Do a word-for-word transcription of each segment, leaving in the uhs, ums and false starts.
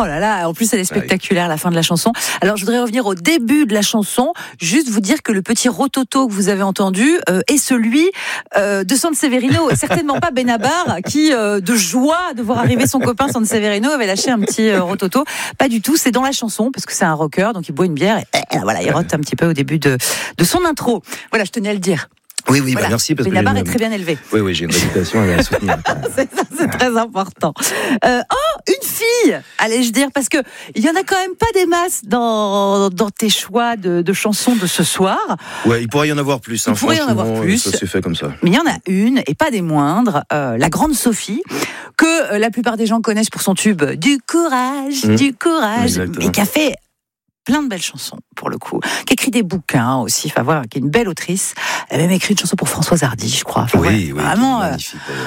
Oh là là, en plus elle est spectaculaire, la fin de la chanson. Alors je voudrais revenir au début de la chanson, juste vous dire que le petit rototo que vous avez entendu euh, est celui euh, de Sanseverino, et certainement pas Benabar qui, euh, de joie de voir arriver son copain Sanseverino, avait lâché un petit euh, rototo. Pas du tout, c'est dans la chanson, parce que c'est un rocker, donc il boit une bière, et, et voilà, il rote un petit peu au début de, de son intro. Voilà, je tenais à le dire. Oui, oui, Voilà. bah merci. Parce Benabar que est très bien élevé. Oui, oui, j'ai une réputation à soutenir. c'est, ça, c'est très important. Euh, oh, une fille, allais-je dire, parce que il y en a quand même pas des masses dans, dans tes choix de, de chansons de ce soir. Ouais, il pourrait y en avoir plus. Hein, il pourrait y en avoir plus. Ça s'est fait comme ça. Mais il y en a une, et pas des moindres, euh, la grande Sophie, que euh, la plupart des gens connaissent pour son tube Du courage, mmh. du courage, Exactement. mais qui a fait plein de belles chansons, pour le coup, qui écrit des bouquins aussi, enfin voilà, qui est une belle autrice. Elle a même écrit une chanson pour Françoise Hardy, je crois. Enfin, oui, voilà, oui, vraiment. Euh,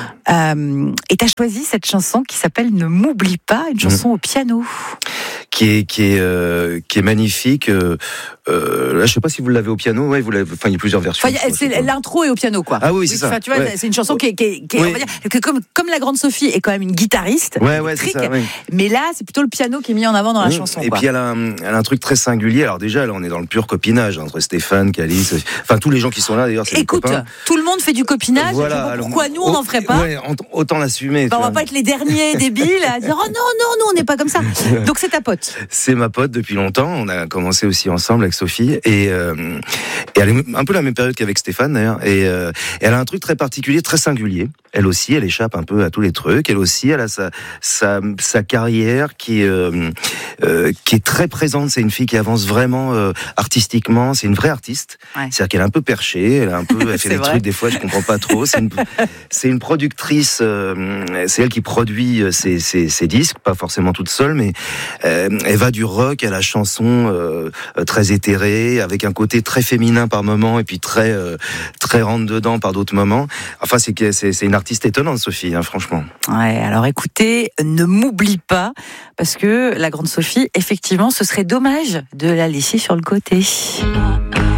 euh, et t'as choisi cette chanson qui s'appelle Ne m'oublie pas, une chanson mmh. au piano. Qui est qui est euh, qui est magnifique. Euh, euh, là, je sais pas si vous l'avez au piano. Ouais, vous l'avez. Enfin, il y a plusieurs versions. Enfin, c'est, l'intro est au piano, quoi. Ah oui, c'est oui, ça. Tu vois, ouais. c'est une chanson qui est, qui est, qui est oui. on va dire, que comme comme la grande Sophie est quand même une guitariste. Ouais, ouais, c'est ça. Oui. Mais là, c'est plutôt le piano qui est mis en avant dans la oui. chanson. Et quoi. puis elle a, un, elle a un truc très singulier. Alors déjà, là, on est dans le pur copinage entre Stéphane, Calice, enfin tous les gens qui sont là. D'ailleurs, c'est écoute, tout le monde fait du copinage. Voilà. Alors, pourquoi nous on n'en ferait pas? Ouais, autant l'assumer. Bah, on va pas être les derniers débiles à dire oh non non nous on n'est pas comme ça. Donc c'est ta pote. C'est ma pote depuis longtemps. On a commencé aussi ensemble avec Sophie et, euh, et elle est un peu la même période qu'avec Stéphane d'ailleurs. Et, euh, et elle a un truc très particulier, très singulier. Elle aussi, elle échappe un peu à tous les trucs. Elle aussi, elle a sa sa, sa carrière qui euh, euh, qui est très présente. C'est une fille qui avance vraiment euh, artistiquement. C'est une vraie artiste. Ouais. C'est-à-dire qu'elle est un peu perchée. Elle a un peu, elle fait des vrai. trucs des fois je comprends pas trop. C'est une c'est une productrice. Euh, c'est elle qui produit ses, ses ses disques, pas forcément toute seule, mais euh, elle va du rock à la chanson euh, très éthérée, avec un côté très féminin par moments et puis très euh, très rentre dedans par d'autres moments. Enfin, c'est c'est c'est une artiste étonnante, Sophie, hein, franchement. Ouais, alors écoutez, ne m'oublie pas, parce que la grande Sophie, effectivement, ce serait dommage de la laisser sur le côté.